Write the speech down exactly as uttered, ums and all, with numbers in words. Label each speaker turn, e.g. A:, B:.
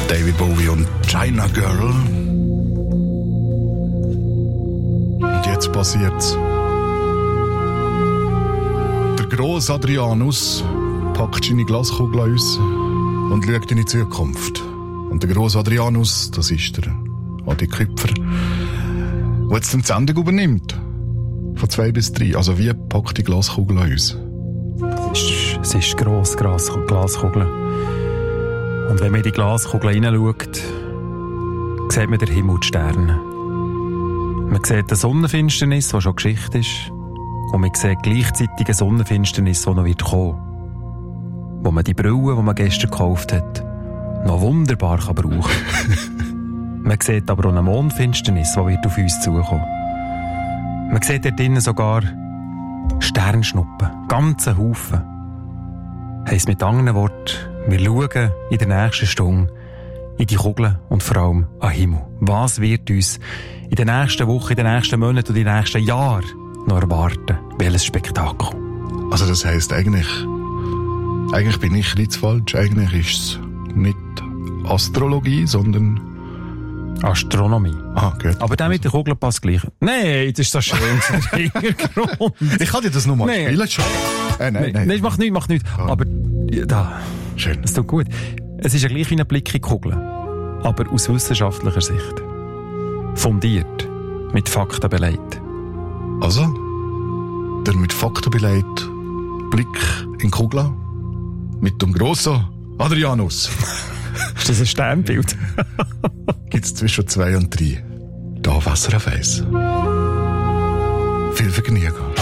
A: David Bowie und China Girl. Und jetzt passiert's. Der grosse Adrianus packt seine Glaskugel an uns und schaut in die Zukunft. Und der grosse Adrianus, das ist der Adi Küpfer, der jetzt die Sendung übernimmt. Von zwei bis drei. Also wie packt die Glaskugel an uns?
B: Es ist, es ist gross, Glas, Glaskugel. Und wenn man in die Glaskugel hineinschaut, sieht man den Himmel und die Sterne. Man sieht eine Sonnenfinsternis, die schon Geschichte ist. Und man sieht gleichzeitig eine Sonnenfinsternis, die noch wird kommen. Wo man die Brille, die man gestern gekauft hat, noch wunderbar kann brauchen kann. Man sieht aber auch eine Mondfinsternis, die wird auf uns zukommen. Man sieht dort drinnen sogar Sternschnuppen, ganze Haufen. Heisst mit anderen Worten, wir schauen in der nächsten Stunde in die Kugeln und vor allem an den Himmel. Was wird uns in den nächsten Wochen, in den nächsten Monaten und in den nächsten Jahren noch erwarten? Welches Spektakel?
A: Also das heisst eigentlich, eigentlich bin ich nicht falsch. Eigentlich ist es nicht Astrologie, sondern
B: Astronomie.
A: Ah, gut.
B: Aber der mit der Kugel passt gleich. Nein, das ist so schön. Hintergrund.
A: Ich kann dir das nochmal
B: Nee.
A: spielen. Schon. Äh, nein, nein.
B: Nein, mach nicht, mach nicht.
A: Ah.
B: Aber ja, da.
A: Schön.
B: Das tut gut. Es ist ja gleich wie ein Blick in die Kugel. Aber aus wissenschaftlicher Sicht. Fundiert. Mit Fakten beleidigt.
A: Also, der mit Fakten beleidigte Blick in die Kugel mit dem grossen Adrianus.
B: Ist das ein Sternbild?
A: Gibt es zwischen zwei und drei. Da Wasser auf Eis. Viel Vergnügen.